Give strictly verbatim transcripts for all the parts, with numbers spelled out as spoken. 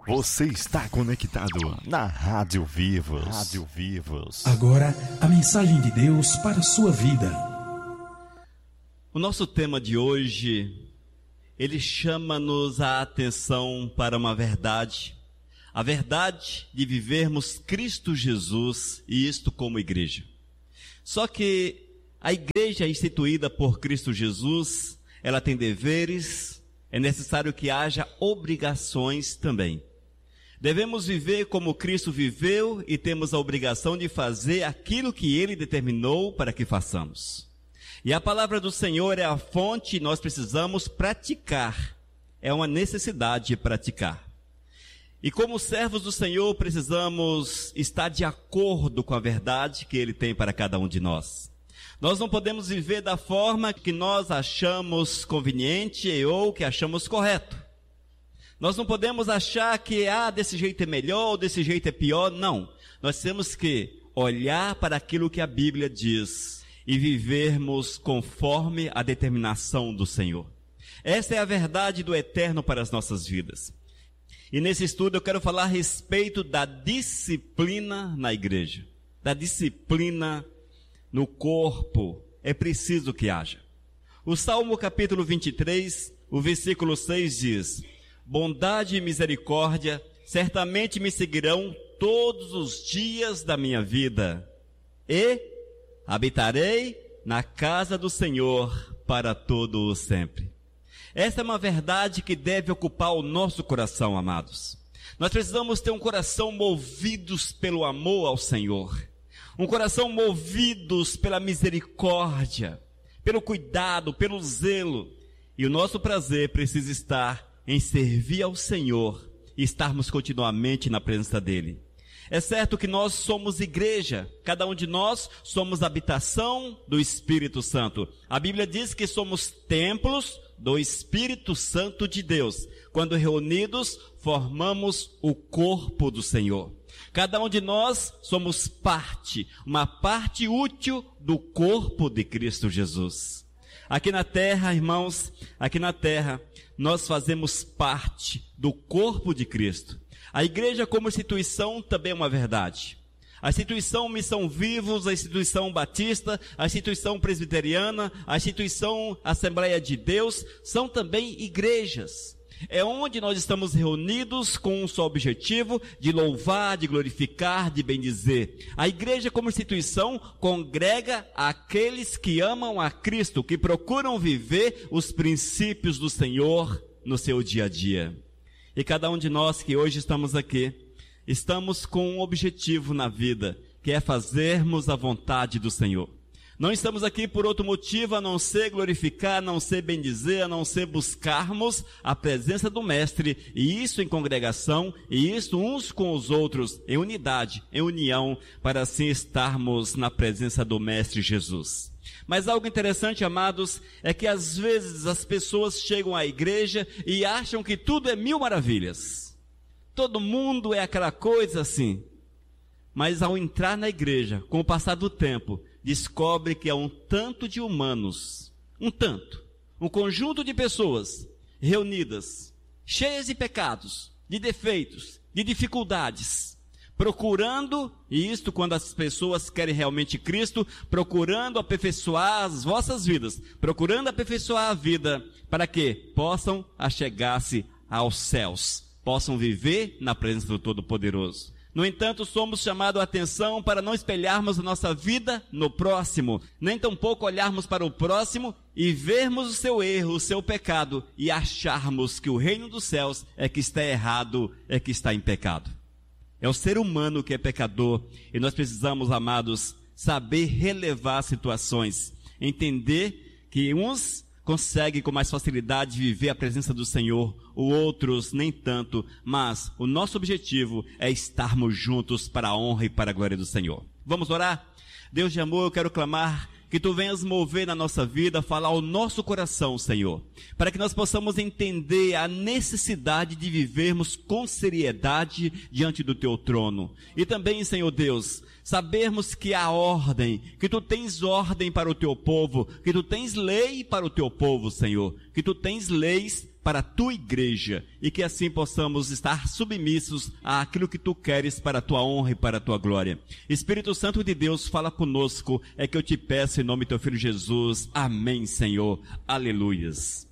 Você está conectado na Rádio Vivos. Rádio Vivos. Agora, a mensagem de Deus para a sua vida. O nosso tema de hoje, ele chama-nos a atenção para uma verdade. A verdade de vivermos Cristo Jesus, e isto como igreja. Só que a igreja instituída por Cristo Jesus, ela tem deveres, é necessário que haja obrigações também. Devemos viver como Cristo viveu e temos a obrigação de fazer aquilo que Ele determinou para que façamos. E a palavra do Senhor é a fonte, nós precisamos praticar. É uma necessidade de praticar. E como servos do Senhor, precisamos estar de acordo com a verdade que Ele tem para cada um de nós. Nós não podemos viver da forma que nós achamos conveniente ou que achamos correto. Nós não podemos achar que, ah, desse jeito é melhor, ou desse jeito é pior. Não. Nós temos que olhar para aquilo que a Bíblia diz e vivermos conforme a determinação do Senhor. Essa é a verdade do eterno para as nossas vidas. E nesse estudo eu quero falar a respeito da disciplina na igreja. Da disciplina no corpo. É preciso que haja. O Salmo capítulo vinte e três, o versículo seis diz: bondade e misericórdia certamente me seguirão todos os dias da minha vida, e habitarei na casa do Senhor para todo o sempre. Essa é uma verdade que deve ocupar o nosso coração, amados. Nós precisamos ter um coração movidos pelo amor ao Senhor, um coração movidos pela misericórdia, pelo cuidado, pelo zelo, e o nosso prazer precisa estar em servir ao Senhor e estarmos continuamente na presença dEle. É certo que nós somos igreja, cada um de nós somos habitação do Espírito Santo. A Bíblia diz que somos templos do Espírito Santo de Deus. Quando reunidos, formamos o corpo do Senhor. Cada um de nós somos parte, uma parte útil do corpo de Cristo Jesus. Aqui na terra, irmãos, aqui na terra, nós fazemos parte do corpo de Cristo. A igreja como instituição também é uma verdade. A instituição Missão Vivos, a instituição Batista, a instituição Presbiteriana, a instituição Assembleia de Deus, são também igrejas. É onde nós estamos reunidos com um só objetivo de louvar, de glorificar, de bendizer. A igreja como instituição congrega aqueles que amam a Cristo, que procuram viver os princípios do Senhor no seu dia a dia. E cada um de nós que hoje estamos aqui, estamos com um objetivo na vida, que é fazermos a vontade do Senhor. Não estamos aqui por outro motivo a não ser glorificar, a não ser bendizer, a não ser buscarmos a presença do Mestre, e isso em congregação, e isso uns com os outros, em unidade, em união, para assim estarmos na presença do Mestre Jesus. Mas algo interessante, amados, é que às vezes as pessoas chegam à igreja e acham que tudo é mil maravilhas. Todo mundo é aquela coisa assim. Mas ao entrar na igreja, com o passar do tempo, descobre que há um tanto de humanos, um tanto, um conjunto de pessoas reunidas, cheias de pecados, de defeitos, de dificuldades, procurando, e isto quando as pessoas querem realmente Cristo, procurando aperfeiçoar as vossas vidas, procurando aperfeiçoar a vida, para que possam achegar-se aos céus, possam viver na presença do Todo-Poderoso. No entanto, somos chamados a atenção para não espelharmos a nossa vida no próximo, nem tampouco olharmos para o próximo e vermos o seu erro, o seu pecado, e acharmos que o reino dos céus é que está errado, é que está em pecado. É o ser humano que é pecador, e nós precisamos, amados, saber relevar situações, entender que uns conseguem com mais facilidade viver a presença do Senhor, outros nem tanto, mas o nosso objetivo é estarmos juntos para a honra e para a glória do Senhor. Vamos orar? Deus de amor, eu quero clamar que Tu venhas mover na nossa vida, falar ao nosso coração, Senhor, para que nós possamos entender a necessidade de vivermos com seriedade diante do Teu trono. E também, Senhor Deus, sabermos que há ordem, que Tu tens ordem para o Teu povo, que Tu tens lei para o Teu povo, Senhor, que Tu tens leis para a tua igreja e que assim possamos estar submissos àquilo que tu queres para a tua honra e para a tua glória. Espírito Santo de Deus, fala conosco, é que eu te peço em nome do teu Filho Jesus. Amém, Senhor. Aleluias.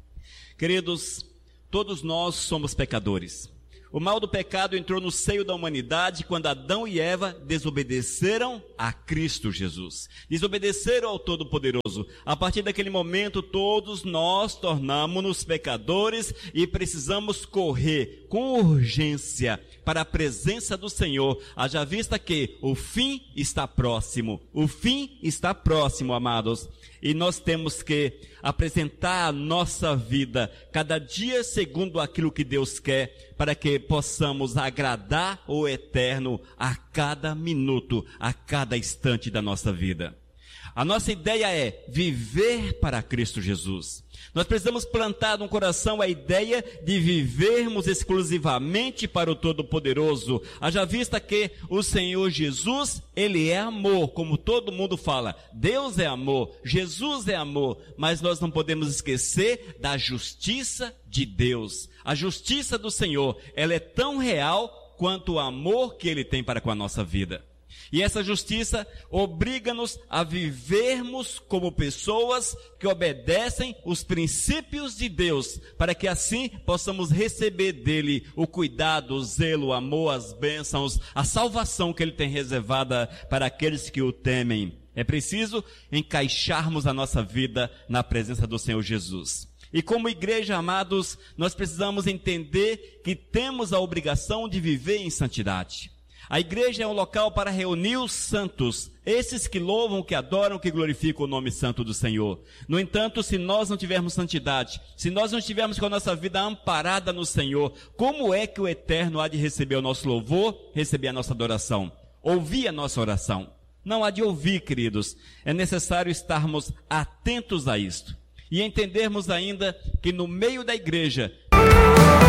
Queridos, todos nós somos pecadores. O mal do pecado entrou no seio da humanidade quando Adão e Eva desobedeceram a Cristo Jesus. Desobedeceram ao Todo-Poderoso. A partir daquele momento, todos nós tornamos-nos pecadores e precisamos correr com urgência para a presença do Senhor, haja vista que o fim está próximo. O fim está próximo, amados. E nós temos que apresentar a nossa vida cada dia segundo aquilo que Deus quer, para que possamos agradar o Eterno a cada minuto, a cada instante da nossa vida. A nossa ideia é viver para Cristo Jesus. Nós precisamos plantar no coração a ideia de vivermos exclusivamente para o Todo-Poderoso. Haja vista que o Senhor Jesus, Ele é amor, como todo mundo fala. Deus é amor, Jesus é amor, mas nós não podemos esquecer da justiça de Deus. A justiça do Senhor, ela é tão real quanto o amor que Ele tem para com a nossa vida. E essa justiça obriga-nos a vivermos como pessoas que obedecem os princípios de Deus, para que assim possamos receber dele o cuidado, o zelo, o amor, as bênçãos, a salvação que ele tem reservada para aqueles que o temem. É preciso encaixarmos a nossa vida na presença do Senhor Jesus. E como igreja, amados, nós precisamos entender que temos a obrigação de viver em santidade. A igreja é um local para reunir os santos, esses que louvam, que adoram, que glorificam o nome santo do Senhor. No entanto, se nós não tivermos santidade, se nós não estivermos com a nossa vida amparada no Senhor, como é que o Eterno há de receber o nosso louvor, receber a nossa adoração, ouvir a nossa oração? Não há de ouvir, queridos. É necessário estarmos atentos a isto e entendermos ainda que no meio da igreja